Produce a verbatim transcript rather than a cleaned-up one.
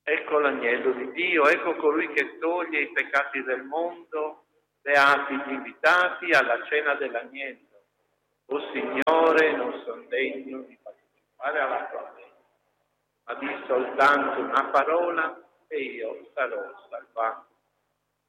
Ecco l'agnello di Dio, ecco colui che toglie i peccati del mondo, beati gli invitati alla cena dell'agnello. O Signore, non sono degno di partecipare alla tua messa, ma di soltanto una parola e io sarò salvato.